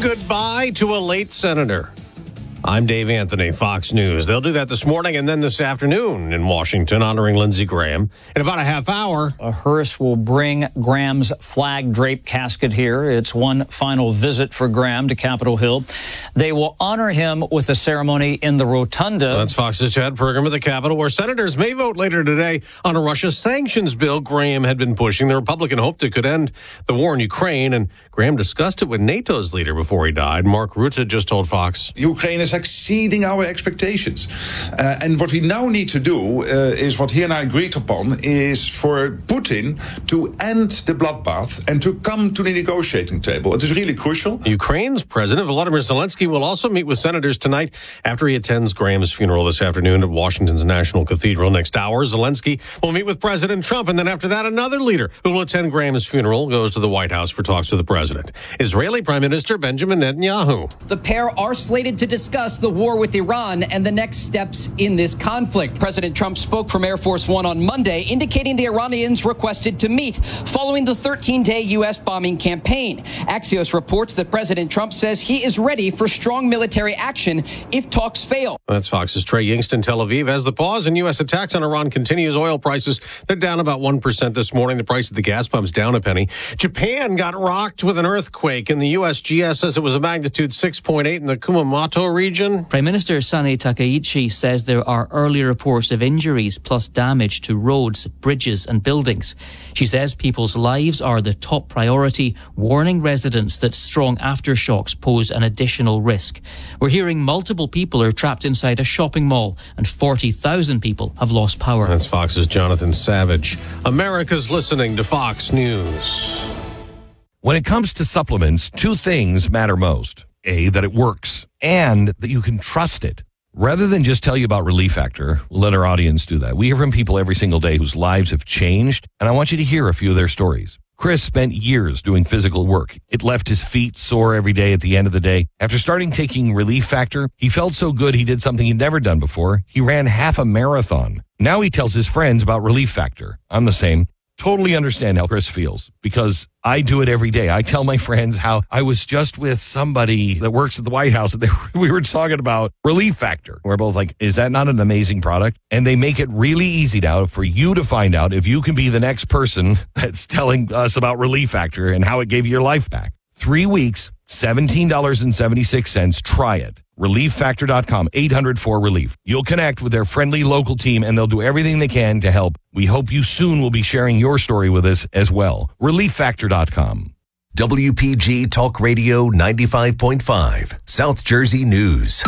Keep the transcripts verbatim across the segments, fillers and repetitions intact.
goodbye to a late senator. I'm Dave Anthony, Fox News. They'll do that this morning and then this afternoon in Washington, honoring Lindsey Graham. In about a half hour, a hearse will bring Graham's flag-draped casket here. It's one final visit for Graham to Capitol Hill. They will honor him with a ceremony in the rotunda. That's Fox's Chad Pergram at the Capitol, where senators may vote later today on a Russia sanctions bill Graham had been pushing. The Republican hoped it could end the war in Ukraine, and Graham discussed it with NATO's leader before he died. Mark Rutte just told Fox. Ukraine is exceeding our expectations. Uh, and what we now need to do uh, is what he and I agreed upon is for Putin to end the bloodbath and to come to the negotiating table. It is really crucial. Ukraine's President Volodymyr Zelensky will also meet with senators tonight after he attends Graham's funeral this afternoon at Washington's National Cathedral. Next hour, Zelensky will meet with President Trump, and then after that, another leader who will attend Graham's funeral goes to the White House for talks with the president. Israeli Prime Minister Benjamin Netanyahu. The pair are slated to discuss the war with Iran and the next steps in this conflict. President Trump spoke from Air Force One on Monday, indicating the Iranians requested to meet following the thirteen-day U S bombing campaign. Axios reports that President Trump says he is ready for strong military action if talks fail. That's Fox's Trey Yingst in Tel Aviv. As the pause in U S attacks on Iran continues, oil prices, they're down about one percent this morning. The price at the gas pump's down a penny. Japan got rocked with an earthquake, and the U S G S says it was a magnitude six point eight in the Kumamoto region. Prime Minister Sane Takaichi says there are early reports of injuries plus damage to roads, bridges and buildings. She says people's lives are the top priority, warning residents that strong aftershocks pose an additional risk. We're hearing multiple people are trapped inside a shopping mall and forty thousand people have lost power. That's Fox's Jonathan Savage. America's listening to Fox News. When it comes to supplements, two things matter most. A, that it works, and that you can trust it. Rather than just tell you about Relief Factor, we'll let our audience do that. We hear from people every single day whose lives have changed, and I want you to hear a few of their stories. Chris spent years doing physical work. It left his feet sore every day at the end of the day. After starting taking Relief Factor, he felt so good he did something he'd never done before. He ran half a marathon. Now he tells his friends about Relief Factor. I'm the same. Totally understand how Chris feels because I do it every day. I tell my friends how I was just with somebody that works at the White House and they, we were talking about Relief Factor. We're both like, is that not an amazing product? And they make it really easy now for you to find out if you can be the next person that's telling us about Relief Factor and how it gave you your life back. Three weeks, seventeen dollars and seventy-six cents. Try it. relief factor dot com, eight hundred four relief. You'll connect with their friendly local team and they'll do everything they can to help. We hope you soon will be sharing your story with us as well. relief factor dot com. W P G Talk Radio ninety-five point five, South Jersey News.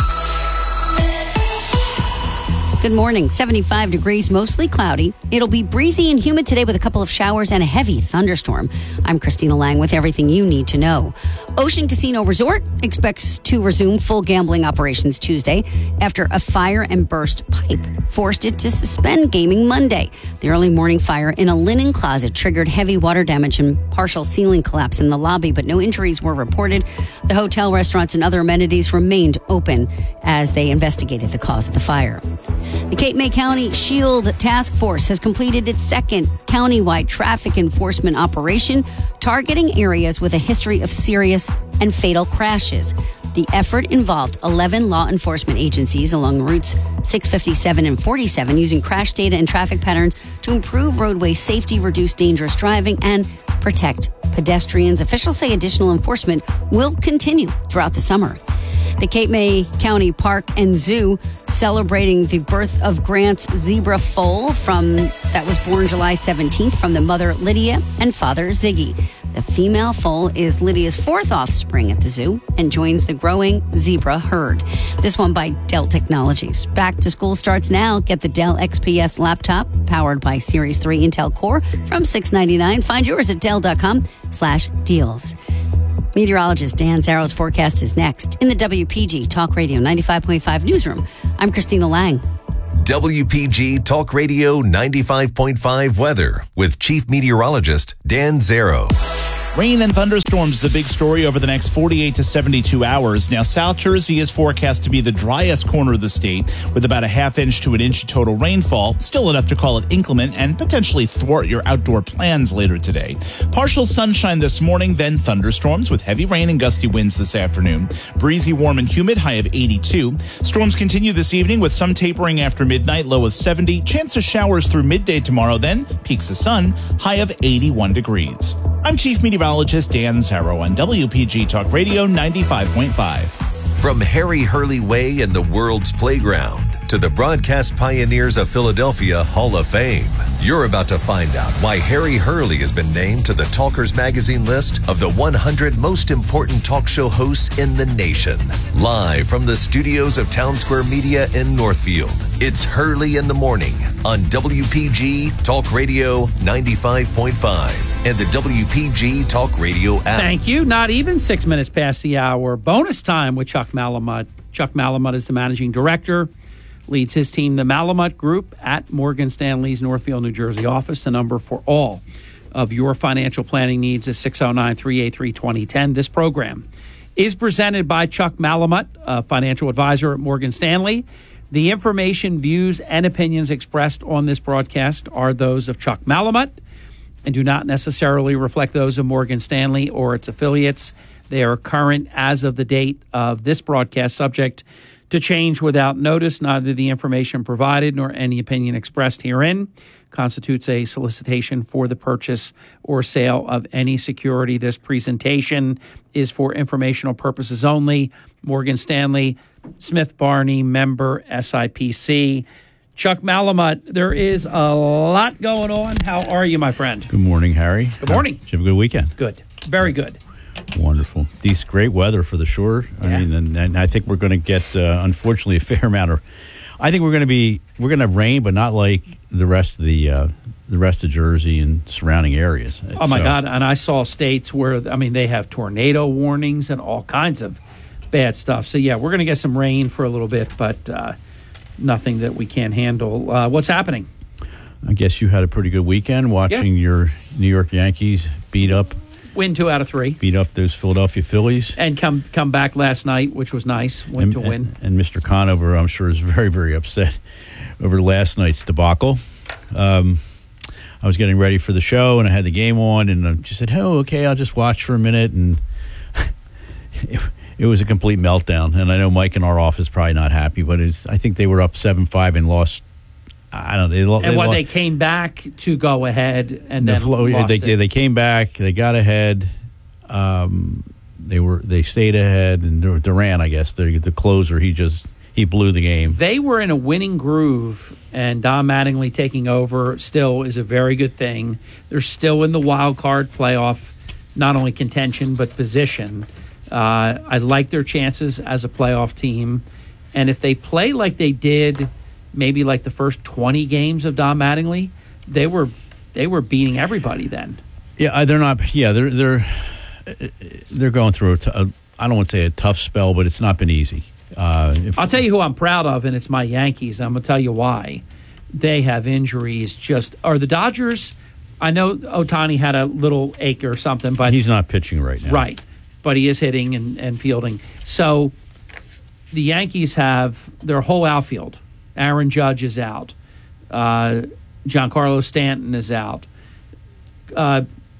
Good morning. seventy-five degrees, mostly cloudy. It'll be breezy and humid today with a couple of showers and a heavy thunderstorm. I'm Christina Lang with everything you need to know. Ocean Casino Resort expects to resume full gambling operations Tuesday after a fire and burst pipe forced it to suspend gaming Monday. The early morning fire in a linen closet triggered heavy water damage and partial ceiling collapse in the lobby, but no injuries were reported. The hotel, restaurants, and other amenities remained open as they investigated the cause of the fire. The Cape May County SHIELD Task Force has completed its second countywide traffic enforcement operation, targeting areas with a history of serious and fatal crashes. The effort involved eleven law enforcement agencies along routes six fifty-seven and forty-seven, using crash data and traffic patterns to improve roadway safety, reduce dangerous driving, and protect pedestrians. Officials say additional enforcement will continue throughout the summer. The Cape May County Park and Zoo celebrating the birth of Grant's zebra foal from that was born July seventeenth from the mother Lydia and father Ziggy. The female foal is Lydia's fourth offspring at the zoo and joins the growing zebra herd. This one by Dell Technologies. Back to school starts now. Get the Dell X P S laptop powered by Series three Intel Core from six ninety-nine. Find yours at dell dot com slash deals. Meteorologist Dan Zaro's forecast is next in the W P G Talk Radio ninety-five point five newsroom. I'm Christina Lang. W P G Talk Radio ninety-five point five weather with Chief Meteorologist Dan Zaro. Rain and thunderstorms, the big story over the next forty-eight to seventy-two hours. Now, South Jersey is forecast to be the driest corner of the state with about a half inch to an inch of total rainfall, still enough to call it inclement and potentially thwart your outdoor plans later today. Partial sunshine this morning, then thunderstorms with heavy rain and gusty winds this afternoon. Breezy, warm and humid, high of eighty-two. Storms continue this evening with some tapering after midnight, low of seventy. Chance of showers through midday tomorrow, then peaks of sun, high of eighty-one degrees. I'm Chief Meteorologist Dan Zarrow on W P G Talk Radio ninety-five point five. From Harry Hurley Way in the world's playground to the broadcast pioneers of Philadelphia Hall of Fame, you're about to find out why Harry Hurley has been named to the Talkers Magazine list of the one hundred most important talk show hosts in the nation. Live from the studios of Town Square Media in Northfield, it's Hurley in the Morning on W P G Talk Radio ninety-five point five and the W P G Talk Radio app. Thank you. Not even six minutes past the hour. Bonus time with Chuck Malamut. Chuck Malamut is the managing director, leads his team, the Malamut Group, at Morgan Stanley's Northfield, New Jersey office. The number for all of your financial planning needs is six oh nine, three eight three, two oh one oh. This program is presented by Chuck Malamut, a financial advisor at Morgan Stanley. The information, views, and opinions expressed on this broadcast are those of Chuck Malamut and do not necessarily reflect those of Morgan Stanley or its affiliates. They are current as of the date of this broadcast, subject to change without notice. Neither the information provided nor any opinion expressed herein constitutes a solicitation for the purchase or sale of any security. This presentation is for informational purposes only. Morgan Stanley, Smith Barney, member S I P C. Chuck Malamut, there is a lot going on. How are you, my friend? Good morning, Harry. Good morning. Did you have a good weekend? Good. Very good. Wonderful. These great weather for the shore. I Yeah. mean, and, and I think we're going to get, uh, unfortunately, a fair amount of. I think we're going to be we're going to have rain, but not like the rest of the uh, the rest of Jersey and surrounding areas. Oh my So- God! And I saw states where I mean they have tornado warnings and all kinds of bad stuff. So yeah, we're going to get some rain for a little bit, but uh, nothing that we can't handle. Uh, what's happening? I guess you had a pretty good weekend watching your New York Yankees beat up Win two out of three, beat up those Philadelphia Phillies. and come come back last night, which was nice. Win and, to win. And, and Mister Conover, I'm sure, is very, very upset over last night's debacle. Um, I was getting ready for the show, and I had the game on, and I just said, oh, okay, I'll just watch for a minute. And it, it was a complete meltdown. And I know Mike in our office probably not happy, but it's, I think they were up seven five and lost. I don't know. They, lo- And they what lost, they came back to go ahead and the then flow, lost they, it. they came back. They got ahead. Um, they were they stayed ahead, and Duran, I guess, the the closer, he just he blew the game. They were in a winning groove, and Don Mattingly taking over still is a very good thing. They're still in the wild card playoff, not only contention but position. Uh, I like their chances as a playoff team, and if they play like they did, maybe like the first twenty games of Don Mattingly, they were they were beating everybody then. Yeah, they're not. Yeah, they're they're they're going through a, t- a I don't want to say a tough spell, but it's not been easy. Uh, if, I'll tell you who I'm proud of, and it's my Yankees. I'm going to tell you why. They have injuries. Just are the Dodgers. I know Ohtani had a little ache or something, but he's not pitching right now. Right, but he is hitting and, and fielding. So the Yankees have their whole outfield. Aaron Judge is out. Uh, Giancarlo Stanton is out. Uh,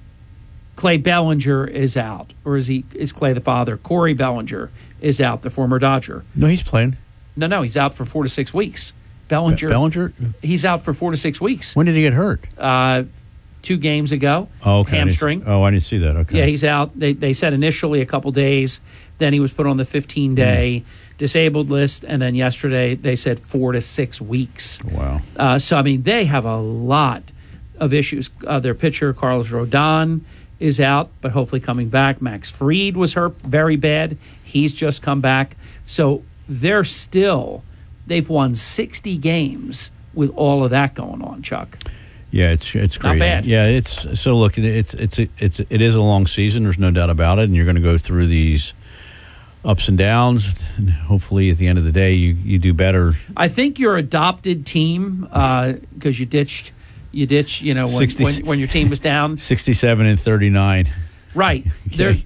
Clay Bellinger is out, or is he? Is Clay the father? Corey Bellinger is out, the former Dodger. No, he's playing. No, no, he's out for four to six weeks. Bellinger. Be- Bellinger. He's out for four to six weeks. When did he get hurt? Uh, two games ago. Oh, okay. Hamstring. I didn't- oh, I didn't see that. Okay. Yeah, he's out. They they said initially a couple days, then he was put on the fifteen-day mm. disabled list, and then yesterday they said four to six weeks. Wow. Uh, so, I mean, they have a lot of issues. Uh, their pitcher, Carlos Rodon, is out, but hopefully coming back. Max Fried was hurt very bad. He's just come back. So they're still, they've won sixty games with all of that going on, Chuck. Yeah, it's it's Not crazy. bad. Yeah, it's so look, it's it's it's it is a long season. There's no doubt about it, and you're going to go through these ups and downs, and hopefully at the end of the day, you you do better. I think your adopted team, because uh, you ditched, you ditched, you know, when, sixty when, when your team was down. sixty-seven and thirty-nine. Right. Okay. There,